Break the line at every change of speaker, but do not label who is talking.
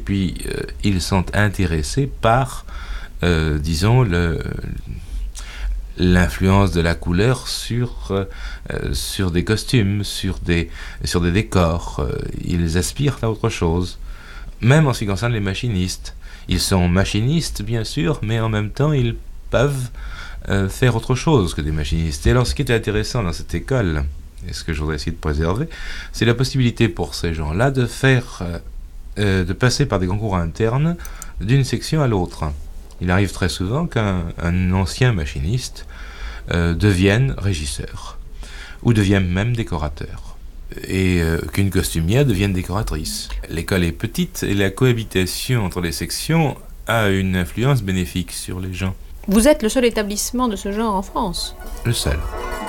puis ils sont intéressés par, disons, l'influence de la couleur sur des costumes, sur des décors. Ils aspirent à autre chose. Même en ce qui concerne les machinistes. Ils sont machinistes, bien sûr, mais en même temps, ils peuvent faire autre chose que des machinistes. Et alors, ce qui est intéressant dans cette école, et ce que je voudrais essayer de préserver, c'est la possibilité pour ces gens-là de passer par des concours internes d'une section à l'autre. Il arrive très souvent qu'un ancien machiniste devienne régisseur, ou devienne même décorateur, et qu'une costumière devienne décoratrice. L'école est petite et la cohabitation entre les sections a une influence bénéfique sur les gens.
Vous êtes le seul établissement de ce genre en France ?
Le seul.